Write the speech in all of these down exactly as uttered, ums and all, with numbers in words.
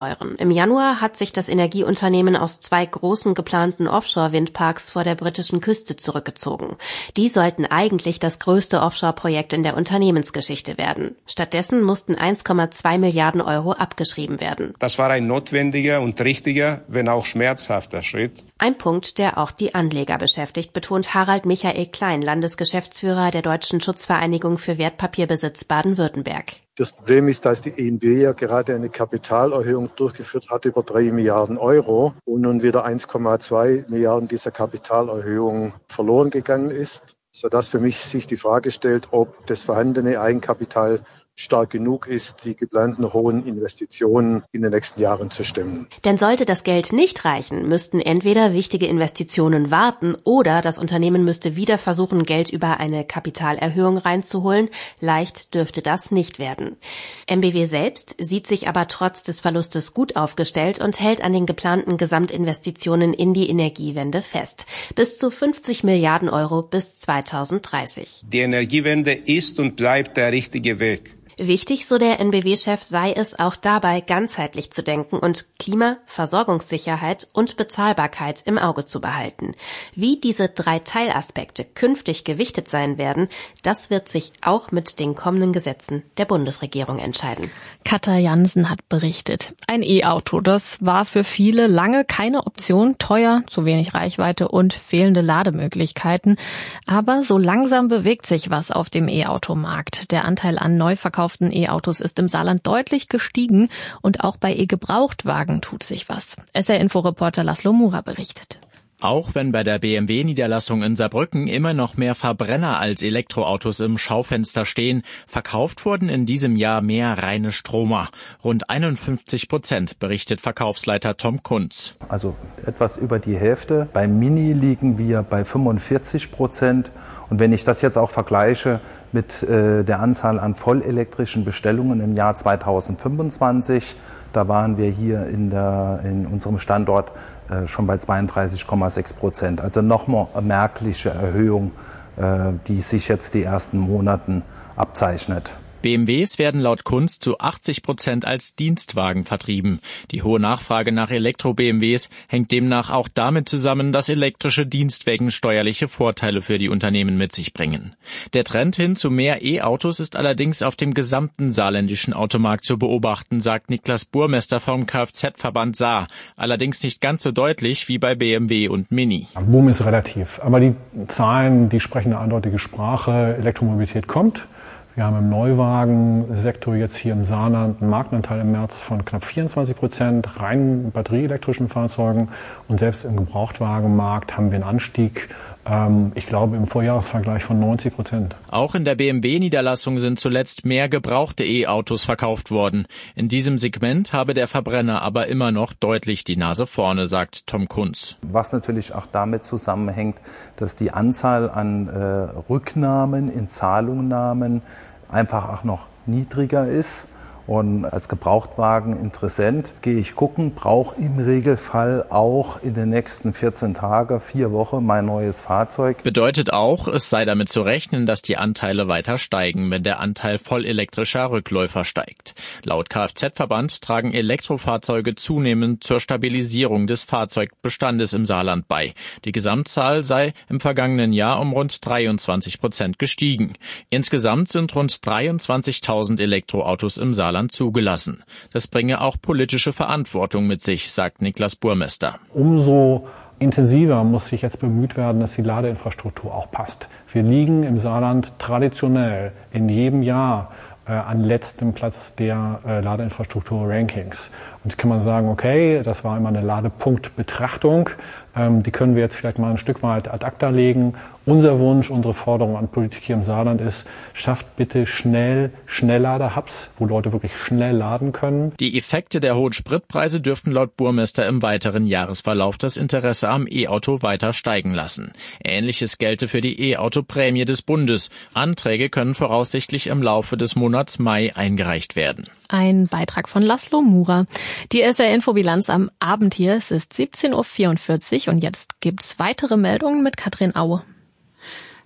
Im Januar hat sich das Energieunternehmen aus zwei großen geplanten Offshore-Windparks vor der britischen Küste zurückgezogen. Die sollten eigentlich das größte Offshore-Projekt in der Unternehmensgeschichte werden. Stattdessen mussten eins Komma zwei Milliarden Euro abgeschrieben werden. Das war ein notwendiger und richtiger, wenn auch schmerzhafter Schritt. Ein Punkt, der auch die Anleger beschäftigt, betont Harald Michael Klein, Landesgeschäftsführer der Deutschen Schutzvereinigung für Wertpapierbesitz Baden-Württemberg. Das Problem ist, dass die E N B ja gerade eine Kapitalerhöhung durchgeführt hat über drei Milliarden Euro und nun wieder eins Komma zwei Milliarden dieser Kapitalerhöhung verloren gegangen ist, sodass für mich sich die Frage stellt, ob das vorhandene Eigenkapital stark genug ist, die geplanten hohen Investitionen in den nächsten Jahren zu stemmen. Denn sollte das Geld nicht reichen, müssten entweder wichtige Investitionen warten oder das Unternehmen müsste wieder versuchen, Geld über eine Kapitalerhöhung reinzuholen. Leicht dürfte das nicht werden. M B W selbst sieht sich aber trotz des Verlustes gut aufgestellt und hält an den geplanten Gesamtinvestitionen in die Energiewende fest. Bis zu fünfzig Milliarden Euro bis zweitausenddreißig. Die Energiewende ist und bleibt der richtige Weg. Wichtig, so der N B W-Chef, sei es auch dabei, ganzheitlich zu denken und Klima, Versorgungssicherheit und Bezahlbarkeit im Auge zu behalten. Wie diese drei Teilaspekte künftig gewichtet sein werden, das wird sich auch mit den kommenden Gesetzen der Bundesregierung entscheiden. Katja Jansen hat berichtet. Ein E-Auto, das war für viele lange keine Option, teuer, zu wenig Reichweite und fehlende Lademöglichkeiten. Aber so langsam bewegt sich was auf dem E-Auto-Markt. Der Anteil an Neuverkauf E-Autos ist im Saarland deutlich gestiegen und auch bei E-Gebrauchtwagen tut sich was. S R-Info-Reporter Laszlo Mura berichtet. Auch wenn bei der B M W-Niederlassung in Saarbrücken immer noch mehr Verbrenner als Elektroautos im Schaufenster stehen, verkauft wurden in diesem Jahr mehr reine Stromer. Rund einundfünfzig Prozent, berichtet Verkaufsleiter Tom Kunz. Also etwas über die Hälfte. Beim Mini liegen wir bei fünfundvierzig Prozent. Und wenn ich das jetzt auch vergleiche mit äh, der Anzahl an vollelektrischen Bestellungen im Jahr zweitausendfünfundzwanzig, da waren wir hier in, der, in unserem Standort äh, schon bei zweiunddreißig Komma sechs Prozent. Also nochmal eine merkliche Erhöhung, äh, die sich jetzt die ersten Monaten abzeichnet. B M Ws werden laut Kunz zu achtzig Prozent als Dienstwagen vertrieben. Die hohe Nachfrage nach Elektro-B M Ws hängt demnach auch damit zusammen, dass elektrische Dienstwagen steuerliche Vorteile für die Unternehmen mit sich bringen. Der Trend hin zu mehr E-Autos ist allerdings auf dem gesamten saarländischen Automarkt zu beobachten, sagt Niklas Burmester vom Kfz-Verband Saar. Allerdings nicht ganz so deutlich wie bei B M W und Mini. Boom ist relativ, aber die Zahlen, die sprechen eine eindeutige Sprache. Elektromobilität kommt. Wir haben im Neuwagensektor jetzt hier im Saarland einen Marktanteil im März von knapp vierundzwanzig Prozent, rein batterieelektrischen Fahrzeugen. Und selbst im Gebrauchtwagenmarkt haben wir einen Anstieg, ähm, ich glaube, im Vorjahresvergleich von neunzig Prozent. Auch in der B M W-Niederlassung sind zuletzt mehr gebrauchte E-Autos verkauft worden. In diesem Segment habe der Verbrenner aber immer noch deutlich die Nase vorne, sagt Tom Kunz. Was natürlich auch damit zusammenhängt, dass die Anzahl an äh, Rücknahmen in Zahlungnahmen einfach auch noch niedriger ist. Und als Gebrauchtwageninteressent gehe ich gucken, brauche im Regelfall auch in den nächsten vierzehn Tagen, vier Wochen mein neues Fahrzeug. Bedeutet auch, es sei damit zu rechnen, dass die Anteile weiter steigen, wenn der Anteil vollelektrischer Rückläufer steigt. Laut Kfz-Verband tragen Elektrofahrzeuge zunehmend zur Stabilisierung des Fahrzeugbestandes im Saarland bei. Die Gesamtzahl sei im vergangenen Jahr um rund dreiundzwanzig Prozent gestiegen. Insgesamt sind rund dreiundzwanzigtausend Elektroautos im Saarland zugelassen. Das bringe auch politische Verantwortung mit sich, sagt Niklas Burmester. Umso intensiver muss sich jetzt bemüht werden, dass die Ladeinfrastruktur auch passt. Wir liegen im Saarland traditionell in jedem Jahr äh, an letztem Platz der äh, Ladeinfrastruktur-Rankings. Und jetzt kann man sagen, okay, das war immer eine Ladepunktbetrachtung. Ähm, die können wir jetzt vielleicht mal ein Stück weit ad acta legen. Unser Wunsch, unsere Forderung an Politik hier im Saarland ist, schafft bitte schnell Schnelllader-Hubs, wo Leute wirklich schnell laden können. Die Effekte der hohen Spritpreise dürften laut Burmester im weiteren Jahresverlauf das Interesse am E-Auto weiter steigen lassen. Ähnliches gelte für die E-Auto-Prämie des Bundes. Anträge können voraussichtlich im Laufe des Monats Mai eingereicht werden. Ein Beitrag von Laszlo Mura. Die S R-Infobilanz am Abend hier. Es ist siebzehn Uhr vierundvierzig und jetzt gibt's weitere Meldungen mit Katrin Aue.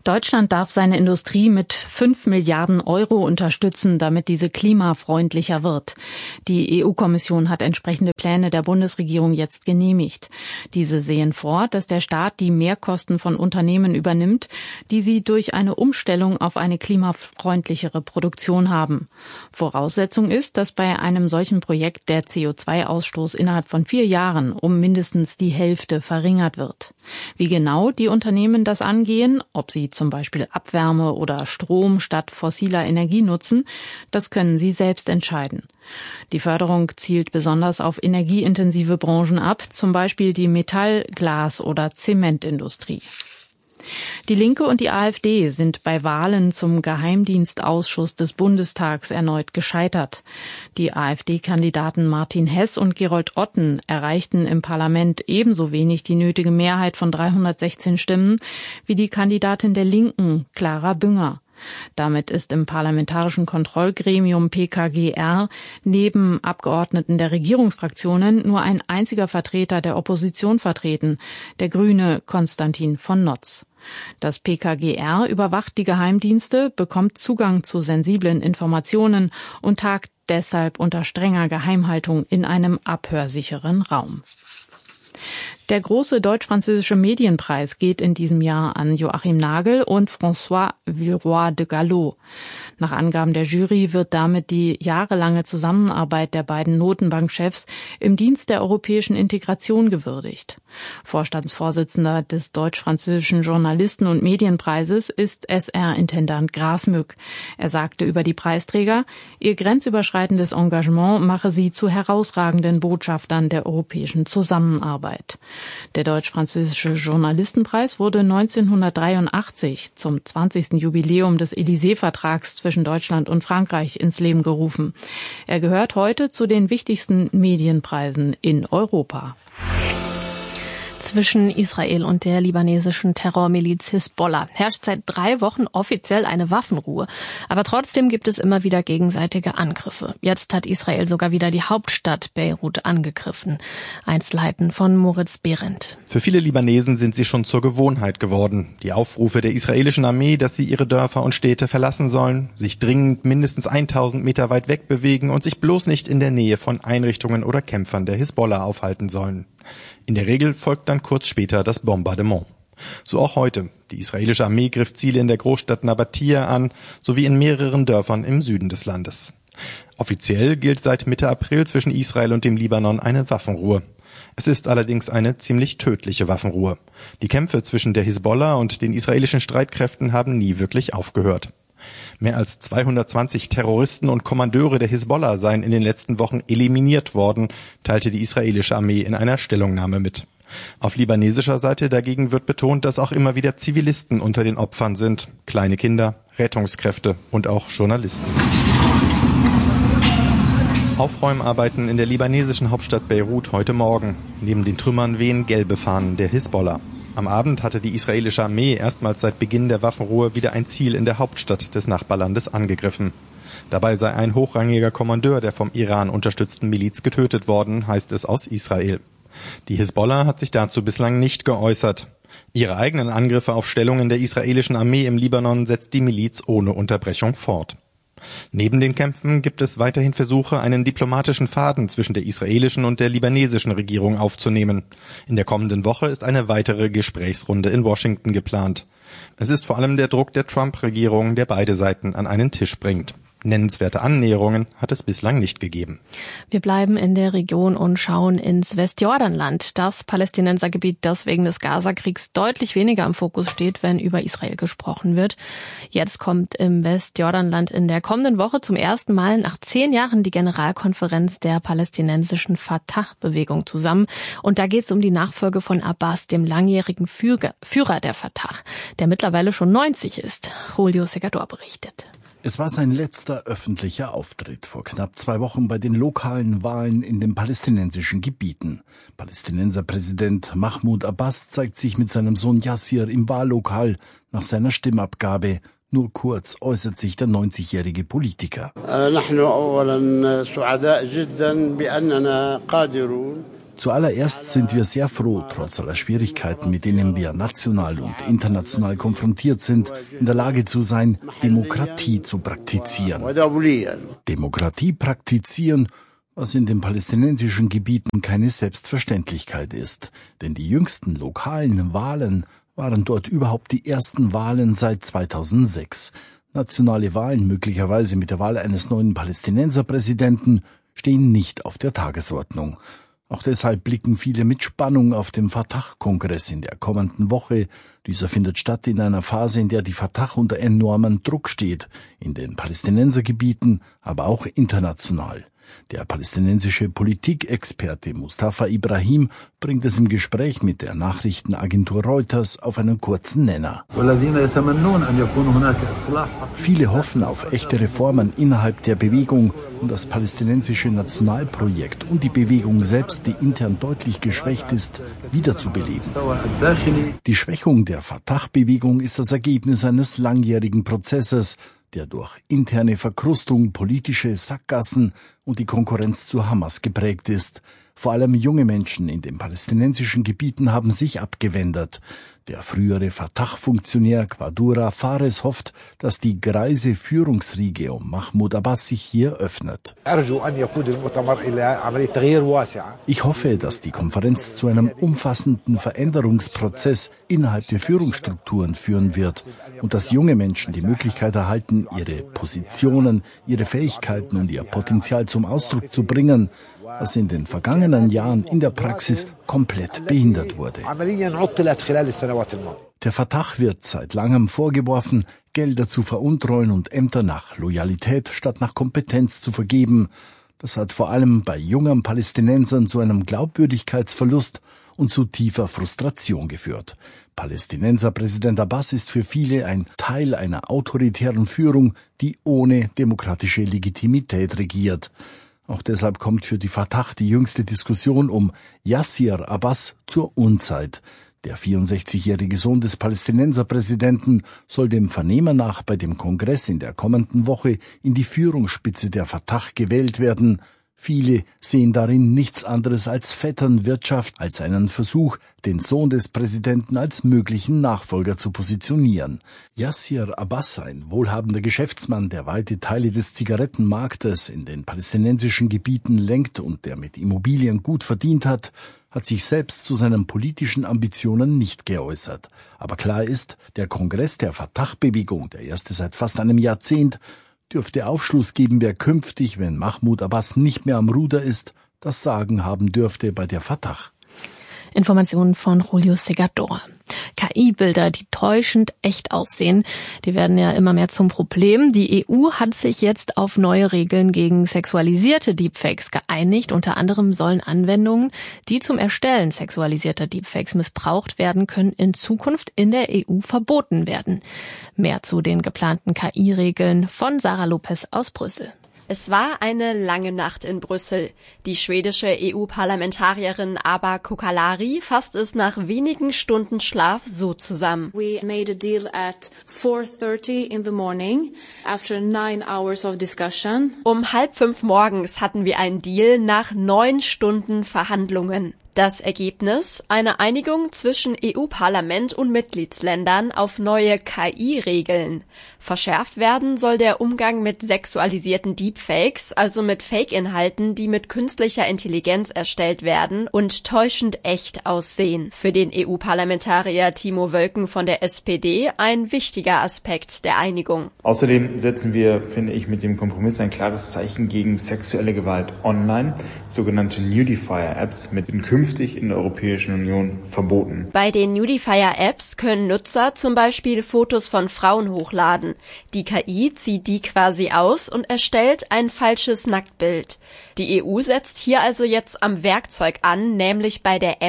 Deutschland darf seine Industrie mit fünf Milliarden Euro unterstützen, damit diese klimafreundlicher wird. Die E U-Kommission hat entsprechende Pläne der Bundesregierung jetzt genehmigt. Diese sehen vor, dass der Staat die Mehrkosten von Unternehmen übernimmt, die sie durch eine Umstellung auf eine klimafreundlichere Produktion haben. Voraussetzung ist, dass bei einem solchen Projekt der C O zwei Ausstoß innerhalb von vier Jahren um mindestens die Hälfte verringert wird. Wie genau die Unternehmen das angehen, ob sie zum Beispiel Abwärme oder Strom statt fossiler Energie nutzen, das können sie selbst entscheiden. Die Förderung zielt besonders auf energieintensive Branchen ab, zum Beispiel die Metall-, Glas- oder Zementindustrie. Die Linke und die AfD sind bei Wahlen zum Geheimdienstausschuss des Bundestags erneut gescheitert. Die AfD-Kandidaten Martin Hess und Gerold Otten erreichten im Parlament ebenso wenig die nötige Mehrheit von dreihundertsechzehn Stimmen wie die Kandidatin der Linken, Clara Bünger. Damit ist im parlamentarischen Kontrollgremium P K G R neben Abgeordneten der Regierungsfraktionen nur ein einziger Vertreter der Opposition vertreten, der Grüne Konstantin von Notz. Das P K G R überwacht die Geheimdienste, bekommt Zugang zu sensiblen Informationen und tagt deshalb unter strenger Geheimhaltung in einem abhörsicheren Raum. Der große deutsch-französische Medienpreis geht in diesem Jahr an Joachim Nagel und François Villeroy de Galhau. Nach Angaben der Jury wird damit die jahrelange Zusammenarbeit der beiden Notenbankchefs im Dienst der europäischen Integration gewürdigt. Vorstandsvorsitzender des deutsch-französischen Journalisten- und Medienpreises ist S R-Intendant Grasmück. Er sagte über die Preisträger, ihr grenzüberschreitendes Engagement mache sie zu herausragenden Botschaftern der europäischen Zusammenarbeit. Der deutsch-französische Journalistenpreis wurde neunzehnhundertdreiundachtzig zum zwanzigsten Jubiläum des Élysée-Vertrags zwischen Deutschland und Frankreich ins Leben gerufen. Er gehört heute zu den wichtigsten Medienpreisen in Europa. Zwischen Israel und der libanesischen Terrormiliz Hisbollah herrscht seit drei Wochen offiziell eine Waffenruhe. Aber trotzdem gibt es immer wieder gegenseitige Angriffe. Jetzt hat Israel sogar wieder die Hauptstadt Beirut angegriffen. Einzelheiten von Moritz Behrendt. Für viele Libanesen sind sie schon zur Gewohnheit geworden. Die Aufrufe der israelischen Armee, dass sie ihre Dörfer und Städte verlassen sollen, sich dringend mindestens tausend Meter weit weg bewegen und sich bloß nicht in der Nähe von Einrichtungen oder Kämpfern der Hisbollah aufhalten sollen. In der Regel folgt dann kurz später das Bombardement. So auch heute. Die israelische Armee griff Ziele in der Großstadt Nabatia an, sowie in mehreren Dörfern im Süden des Landes. Offiziell gilt seit Mitte April zwischen Israel und dem Libanon eine Waffenruhe. Es ist allerdings eine ziemlich tödliche Waffenruhe. Die Kämpfe zwischen der Hisbollah und den israelischen Streitkräften haben nie wirklich aufgehört. Mehr als zweihundertzwanzig Terroristen und Kommandeure der Hisbollah seien in den letzten Wochen eliminiert worden, teilte die israelische Armee in einer Stellungnahme mit. Auf libanesischer Seite dagegen wird betont, dass auch immer wieder Zivilisten unter den Opfern sind, kleine Kinder, Rettungskräfte und auch Journalisten. Aufräumarbeiten in der libanesischen Hauptstadt Beirut heute Morgen. Neben den Trümmern wehen gelbe Fahnen der Hisbollah. Am Abend hatte die israelische Armee erstmals seit Beginn der Waffenruhe wieder ein Ziel in der Hauptstadt des Nachbarlandes angegriffen. Dabei sei ein hochrangiger Kommandeur der vom Iran unterstützten Miliz getötet worden, heißt es aus Israel. Die Hisbollah hat sich dazu bislang nicht geäußert. Ihre eigenen Angriffe auf Stellungen der israelischen Armee im Libanon setzt die Miliz ohne Unterbrechung fort. Neben den Kämpfen gibt es weiterhin Versuche, einen diplomatischen Faden zwischen der israelischen und der libanesischen Regierung aufzunehmen. In der kommenden Woche ist eine weitere Gesprächsrunde in Washington geplant. Es ist vor allem der Druck der Trump-Regierung, der beide Seiten an einen Tisch bringt. Nennenswerte Annäherungen hat es bislang nicht gegeben. Wir bleiben in der Region und schauen ins Westjordanland, das Palästinensergebiet, das wegen des Gazakriegs deutlich weniger im Fokus steht, wenn über Israel gesprochen wird. Jetzt kommt im Westjordanland in der kommenden Woche zum ersten Mal nach zehn Jahren die Generalkonferenz der palästinensischen Fatah-Bewegung zusammen. Und da geht es um die Nachfolge von Abbas, dem langjährigen Führer der Fatah, der mittlerweile schon neunzig ist. Julio Segador berichtet. Es war sein letzter öffentlicher Auftritt vor knapp zwei Wochen bei den lokalen Wahlen in den palästinensischen Gebieten. Palästinenserpräsident Mahmoud Abbas zeigt sich mit seinem Sohn Yassir im Wahllokal nach seiner Stimmabgabe. Nur kurz äußert sich der neunzigjährige Politiker. Zuallererst sind wir sehr froh, trotz aller Schwierigkeiten, mit denen wir national und international konfrontiert sind, in der Lage zu sein, Demokratie zu praktizieren. Demokratie praktizieren, was in den palästinensischen Gebieten keine Selbstverständlichkeit ist. Denn die jüngsten lokalen Wahlen waren dort überhaupt die ersten Wahlen seit zweitausendsechs. Nationale Wahlen, möglicherweise mit der Wahl eines neuen Palästinenserpräsidenten, stehen nicht auf der Tagesordnung. Auch deshalb blicken viele mit Spannung auf den Fatah-Kongress in der kommenden Woche. Dieser findet statt in einer Phase, in der die Fatah unter enormem Druck steht, in den Palästinensergebieten, aber auch international. Der palästinensische Politikexperte Mustafa Ibrahim bringt es im Gespräch mit der Nachrichtenagentur Reuters auf einen kurzen Nenner. Viele hoffen auf echte Reformen innerhalb der Bewegung und das palästinensische Nationalprojekt und die Bewegung selbst, die intern deutlich geschwächt ist, wiederzubeleben. Die Schwächung der Fatah-Bewegung ist das Ergebnis eines langjährigen Prozesses, der durch interne Verkrustung, politische Sackgassen und die Konkurrenz zu Hamas geprägt ist. Vor allem junge Menschen in den palästinensischen Gebieten haben sich abgewendet. Der frühere Fatah-Funktionär Qadura Fares hofft, dass die greise Führungsriege um Mahmoud Abbas sich hier öffnet. Ich hoffe, dass die Konferenz zu einem umfassenden Veränderungsprozess innerhalb der Führungsstrukturen führen wird und dass junge Menschen die Möglichkeit erhalten, ihre Positionen, ihre Fähigkeiten und ihr Potenzial zum Ausdruck zu bringen, was in den vergangenen Jahren in der Praxis komplett behindert wurde. Der Fatah wird seit langem vorgeworfen, Gelder zu veruntreuen und Ämter nach Loyalität statt nach Kompetenz zu vergeben. Das hat vor allem bei jungen Palästinensern zu einem Glaubwürdigkeitsverlust und zu tiefer Frustration geführt. Palästinenserpräsident Abbas ist für viele ein Teil einer autoritären Führung, die ohne demokratische Legitimität regiert. Auch deshalb kommt für die Fatah die jüngste Diskussion um Yassir Abbas zur Unzeit. Der vierundsechzigjährige Sohn des Palästinenserpräsidenten soll dem Vernehmen nach bei dem Kongress in der kommenden Woche in die Führungsspitze der Fatah gewählt werden. Viele sehen darin nichts anderes als Vetternwirtschaft, als einen Versuch, den Sohn des Präsidenten als möglichen Nachfolger zu positionieren. Yassir Abbas, ein wohlhabender Geschäftsmann, der weite Teile des Zigarettenmarktes in den palästinensischen Gebieten lenkt und der mit Immobilien gut verdient hat, hat sich selbst zu seinen politischen Ambitionen nicht geäußert. Aber klar ist, der Kongress der Fatah-Bewegung, der erste seit fast einem Jahrzehnt, dürfte Aufschluss geben, wer künftig, wenn Mahmoud Abbas nicht mehr am Ruder ist, das Sagen haben dürfte bei der Fatah. Informationen von Julio Segador. K I-Bilder, die täuschend echt aussehen, die werden ja immer mehr zum Problem. Die E U hat sich jetzt auf neue Regeln gegen sexualisierte Deepfakes geeinigt. Unter anderem sollen Anwendungen, die zum Erstellen sexualisierter Deepfakes missbraucht werden können, in Zukunft in der E U verboten werden. Mehr zu den geplanten K I-Regeln von Sarah Lopez aus Brüssel. Es war eine lange Nacht in Brüssel. Die schwedische E U-Parlamentarierin Aba Kokalari fasst es nach wenigen Stunden Schlaf so zusammen. We made a deal at four thirty in the morning after nine hours of discussion. Um halb fünf morgens hatten wir einen Deal nach neun Stunden Verhandlungen. Das Ergebnis? Eine Einigung zwischen E U-Parlament und Mitgliedsländern auf neue K I-Regeln. Verschärft werden soll der Umgang mit sexualisierten Deepfakes, also mit Fake-Inhalten, die mit künstlicher Intelligenz erstellt werden und täuschend echt aussehen. Für den E U-Parlamentarier Timo Wölken von der S P D ein wichtiger Aspekt der Einigung. Außerdem setzen wir, finde ich, mit dem Kompromiss ein klares Zeichen gegen sexuelle Gewalt online, sogenannte Nudifier-Apps mit den künftig in der Europäischen Union verboten. Bei den Nudifier-Apps können Nutzer zum Beispiel Fotos von Frauen hochladen. Die K I zieht die quasi aus und erstellt ein falsches Nacktbild. Die E U setzt hier also jetzt am Werkzeug an, nämlich bei der App.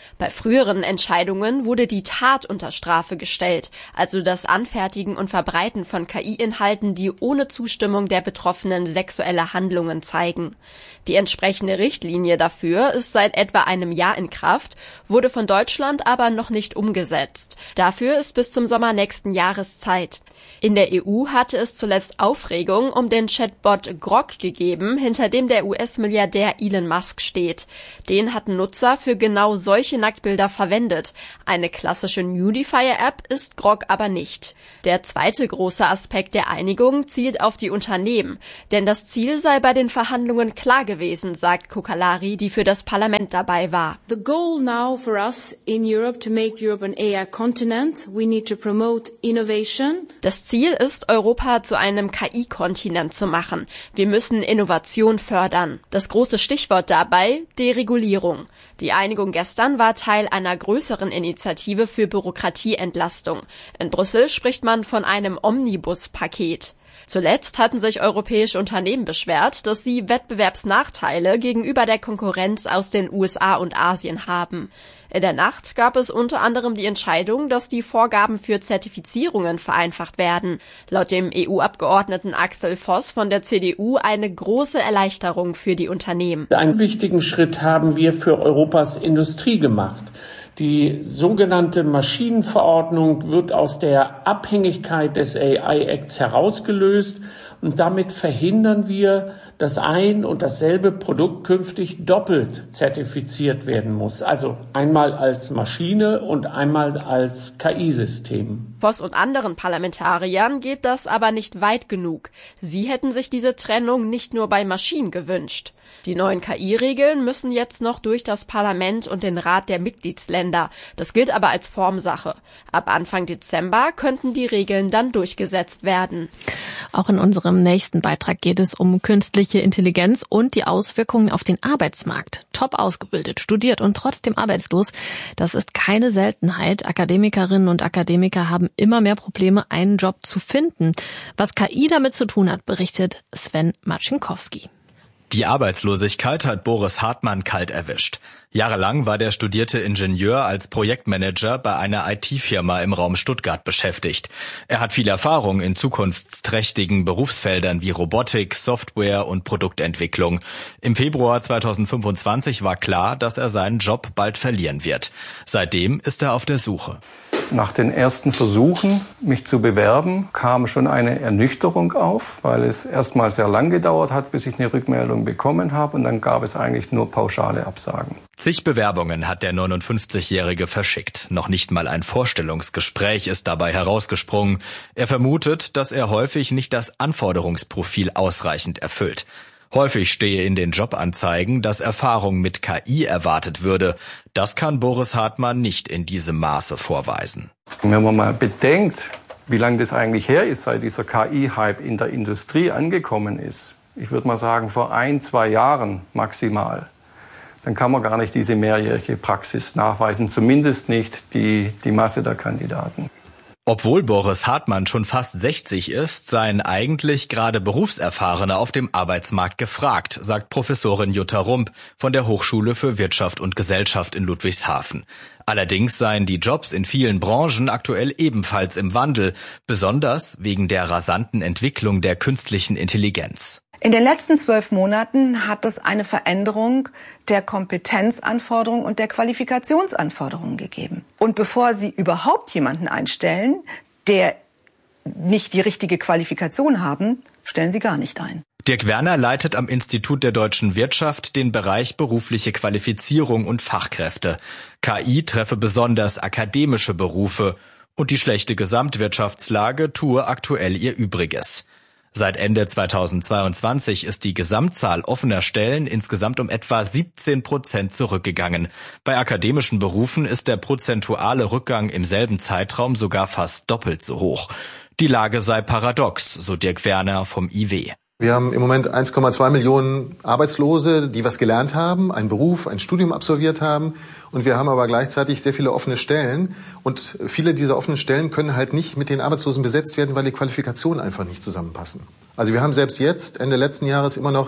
Bei früheren Entscheidungen wurde die Tat unter Strafe gestellt, also das Anfertigen und Verbreiten von K I-Inhalten, die ohne Zustimmung der Betroffenen sexuelle Handlungen zeigen. Die entsprechende Richtlinie dafür ist seit etwa einem Jahr in Kraft, wurde von Deutschland aber noch nicht umgesetzt. Dafür ist bis zum Sommer nächsten Jahres Zeit. In der E U hatte es zuletzt Aufregung um den Chatbot Grok gegeben, hinter dem der U S-Milliardär Elon Musk steht. Den hatten Nutzer für genau solche Nacktbilder verwendet. Eine klassische Nudifier-App ist Grok aber nicht. Der zweite große Aspekt der Einigung zielt auf die Unternehmen. Denn das Ziel sei bei den Verhandlungen klar gewesen, sagt Kokalari, die für das Parlament dabei war. The goal now for us in Europe to make Europe an A I continent. We need to promote innovation. Das Ziel ist, Europa zu einem K I-Kontinent zu machen. Wir müssen Innovation fördern. Das große Stichwort dabei: Deregulierung. Die Einigung gestern war Teil einer größeren Initiative für Bürokratieentlastung. In Brüssel spricht man von einem Omnibus-Paket. Zuletzt hatten sich europäische Unternehmen beschwert, dass sie Wettbewerbsnachteile gegenüber der Konkurrenz aus den U S A und Asien haben. In der Nacht gab es unter anderem die Entscheidung, dass die Vorgaben für Zertifizierungen vereinfacht werden. Laut dem E U-Abgeordneten Axel Voss von der C D U eine große Erleichterung für die Unternehmen. Einen wichtigen Schritt haben wir für Europas Industrie gemacht. Die sogenannte Maschinenverordnung wird aus der Abhängigkeit des A I-Acts herausgelöst und damit verhindern wir, dass ein und dasselbe Produkt künftig doppelt zertifiziert werden muss. Also einmal als Maschine und einmal als K I-System. Voss und anderen Parlamentariern geht das aber nicht weit genug. Sie hätten sich diese Trennung nicht nur bei Maschinen gewünscht. Die neuen K I-Regeln müssen jetzt noch durch das Parlament und den Rat der Mitgliedsländer. Das gilt aber als Formsache. Ab Anfang Dezember könnten die Regeln dann durchgesetzt werden. Auch in unserem nächsten Beitrag geht es um künstliche Intelligenz und die Auswirkungen auf den Arbeitsmarkt. Top ausgebildet, studiert und trotzdem arbeitslos, das ist keine Seltenheit. Akademikerinnen und Akademiker haben immer mehr Probleme, einen Job zu finden. Was K I damit zu tun hat, berichtet Sven Marcinkowski. Die Arbeitslosigkeit hat Boris Hartmann kalt erwischt. Jahrelang war der studierte Ingenieur als Projektmanager bei einer I T-Firma im Raum Stuttgart beschäftigt. Er hat viel Erfahrung in zukunftsträchtigen Berufsfeldern wie Robotik, Software und Produktentwicklung. Im Februar zweitausendfünfundzwanzig war klar, dass er seinen Job bald verlieren wird. Seitdem ist er auf der Suche. Nach den ersten Versuchen, mich zu bewerben, kam schon eine Ernüchterung auf, weil es erst mal sehr lang gedauert hat, bis ich eine Rückmeldung bekommen habe. Und dann gab es eigentlich nur pauschale Absagen. Zig Bewerbungen hat der neunundfünfzigjährige verschickt. Noch nicht mal ein Vorstellungsgespräch ist dabei herausgesprungen. Er vermutet, dass er häufig nicht das Anforderungsprofil ausreichend erfüllt. Häufig stehe in den Jobanzeigen, dass Erfahrung mit K I erwartet würde. Das kann Boris Hartmann nicht in diesem Maße vorweisen. Wenn man mal bedenkt, wie lange das eigentlich her ist, seit dieser K I-Hype in der Industrie angekommen ist, ich würde mal sagen vor ein, zwei Jahren maximal, dann kann man gar nicht diese mehrjährige Praxis nachweisen, zumindest nicht die, die Masse der Kandidaten. Obwohl Boris Hartmann schon fast sechzig ist, seien eigentlich gerade Berufserfahrene auf dem Arbeitsmarkt gefragt, sagt Professorin Jutta Rump von der Hochschule für Wirtschaft und Gesellschaft in Ludwigshafen. Allerdings seien die Jobs in vielen Branchen aktuell ebenfalls im Wandel, besonders wegen der rasanten Entwicklung der künstlichen Intelligenz. In den letzten zwölf Monaten hat es eine Veränderung der Kompetenzanforderungen und der Qualifikationsanforderungen gegeben. Und bevor Sie überhaupt jemanden einstellen, der nicht die richtige Qualifikation haben, stellen Sie gar nicht ein. Dirk Werner leitet am Institut der deutschen Wirtschaft den Bereich berufliche Qualifizierung und Fachkräfte. K I treffe besonders akademische Berufe und die schlechte Gesamtwirtschaftslage tue aktuell ihr Übriges. Seit Ende zweitausendzweiundzwanzig ist die Gesamtzahl offener Stellen insgesamt um etwa siebzehn Prozent zurückgegangen. Bei akademischen Berufen ist der prozentuale Rückgang im selben Zeitraum sogar fast doppelt so hoch. Die Lage sei paradox, so Dirk Werner vom I W. Wir haben im Moment eins Komma zwei Millionen Arbeitslose, die was gelernt haben, einen Beruf, ein Studium absolviert haben. Und wir haben aber gleichzeitig sehr viele offene Stellen. Und viele dieser offenen Stellen können halt nicht mit den Arbeitslosen besetzt werden, weil die Qualifikationen einfach nicht zusammenpassen. Also wir haben selbst jetzt, Ende letzten Jahres, immer noch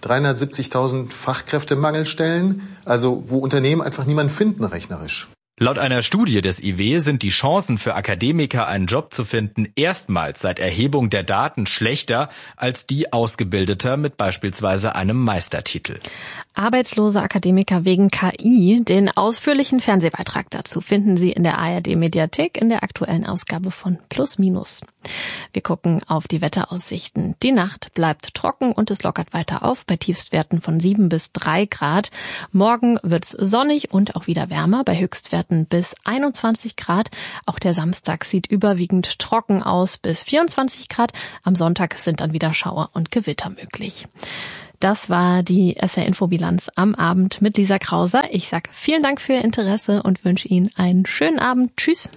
dreihundertsiebzigtausend Fachkräftemangelstellen, also wo Unternehmen einfach niemanden finden rechnerisch. Laut einer Studie des I W sind die Chancen für Akademiker, einen Job zu finden, erstmals seit Erhebung der Daten schlechter als die Ausgebildeter mit beispielsweise einem Meistertitel. Arbeitslose Akademiker wegen K I. Den ausführlichen Fernsehbeitrag dazu finden Sie in der A R D-Mediathek in der aktuellen Ausgabe von Plus Minus. Wir gucken auf die Wetteraussichten. Die Nacht bleibt trocken und es lockert weiter auf bei Tiefstwerten von sieben bis drei Grad. Morgen wird's sonnig und auch wieder wärmer bei Höchstwerten bis einundzwanzig Grad. Auch der Samstag sieht überwiegend trocken aus bis vierundzwanzig Grad. Am Sonntag sind dann wieder Schauer und Gewitter möglich. Das war die S R-Infobilanz am Abend mit Lisa Krauser. Ich sag vielen Dank für Ihr Interesse und wünsche Ihnen einen schönen Abend. Tschüss.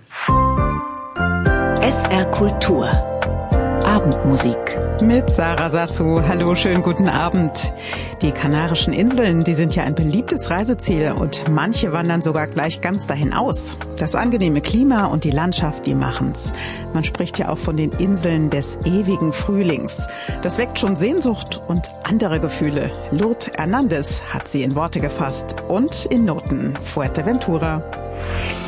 S R Kultur. Abendmusik. Mit Sarah Sassou. Hallo, schönen guten Abend. Die Kanarischen Inseln, die sind ja ein beliebtes Reiseziel und manche wandern sogar gleich ganz dahin aus. Das angenehme Klima und die Landschaft, die machen's. Man spricht ja auch von den Inseln des ewigen Frühlings. Das weckt schon Sehnsucht und andere Gefühle. Lourdes Hernandez hat sie in Worte gefasst und in Noten. Fuerteventura.